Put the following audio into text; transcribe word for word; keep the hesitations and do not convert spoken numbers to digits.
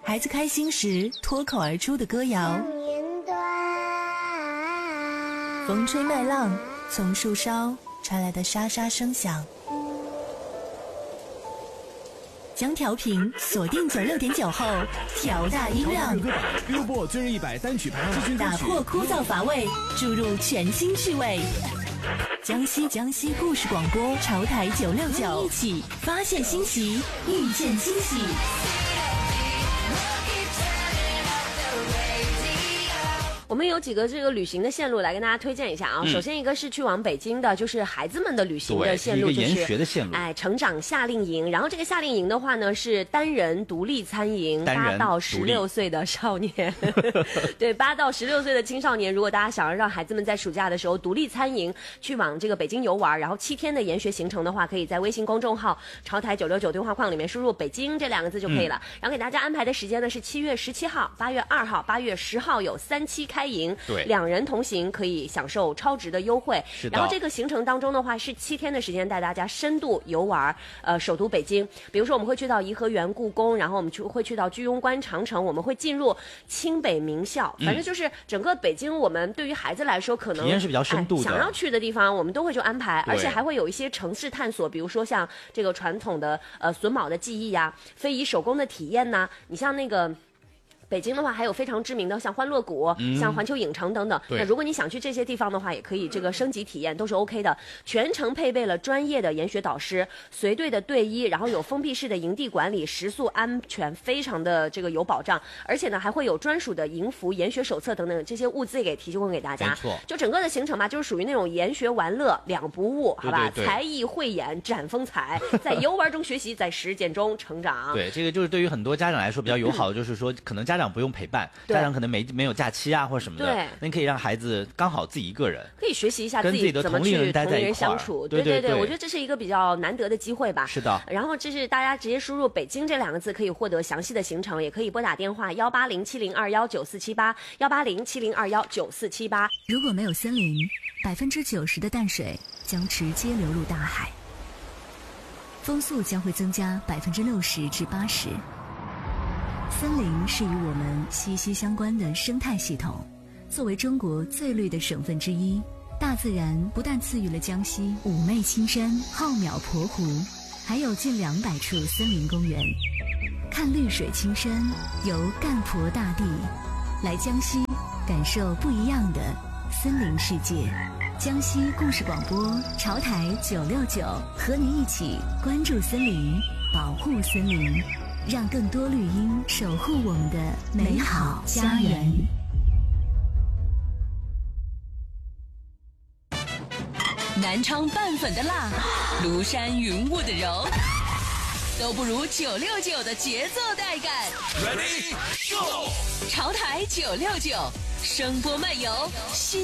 孩子开心时脱口而出的歌谣，风吹麦浪，从树梢传来的沙沙声响。将调频锁定九六点九后，调大音量， Billboard 最热一百单曲排行榜， 打破枯燥乏味，注入全新趣味。江西江西故事广播，潮台九六九，一起发现新奇，遇见惊喜。 我们有几个这个旅行的线路来跟大家推荐一下啊。嗯、首先一个是去往北京的，就是孩子们的旅行的线路， 就是研学的线路。 哎，成长夏令营。然后这个夏令营的话呢，是单人独立参营，八到十六岁的少年，对，八到十六岁的青少年。如果大家想要让孩子们在暑假的时候独立参营，去往这个北京游玩，然后七天的研学行程的话，可以在微信公众号“潮台九六九”对话框里面输入“北京”这两个字就可以了。嗯、然后给大家安排的时间呢是七月十七号、八月二号、八月十号有三期开营， 对， 两人同行可以享受超值的优惠。 是的。 然后这个行程当中的话是七天的时间带大家深度游玩，呃，首都北京。比如说我们会去到颐和园、故宫，然后我们去会去到居庸关、长城，我们会进入清北名校，反正就是整个北京，我们对于孩子来说可能体验是比较深度的、 哎，想要去的地方我们都会去安排，而且还会有一些城市探索，比如说像这个传统的呃榫卯的技艺呀、非遗手工的体验呐，你像那个。北京的话还有非常知名的像欢乐谷、嗯、像环球影城等等。那如果你想去这些地方的话，也可以这个升级体验，都是 OK 的。全程配备了专业的研学导师、随队的队医，然后有封闭式的营地管理，食宿安全非常的这个有保障。而且呢，还会有专属的营服、研学手册等等这些物资给提供给大家。 没错， 就整个的行程吧，就是属于那种研学玩乐两不误，好吧？ 对对对， 才艺汇演展风采，在游玩中学习，在实践中成长。 对，这个就是对于很多家长来说比较友好的，就是说可能家长不用陪伴。家长可能没没有假期啊或者什么的，那你可以让孩子刚好自己一个人， 可以学习一下自己怎么去同龄人相处。 对对对，我觉得这是一个比较难得的机会吧。 是的。 然后这是大家直接输入北京这两个字可以获得详细的行程，也可以拨打电话幺八零七零二幺九四七八幺八零七零二幺九四七八。 如果没有森林，百分之九十的淡水将直接流入大海，风速将会增加百分之六十至八十。森林是与我们息息相关的生态系统，作为中国最绿的省份之一，大自然不但赐予了江西妩媚青山、浩渺鄱湖，还有近两百处森林公园。看绿水青山，游赣鄱大地，来江西感受不一样的森林世界。江西故事广播，潮台九六九，和你一起关注森林，保护森林，让更多绿荫守护我们的美好家园。 南昌拌粉的辣，庐山云雾的柔，都不如九六九的节奏带感。Ready Go！ 潮台九六九，声波漫游新。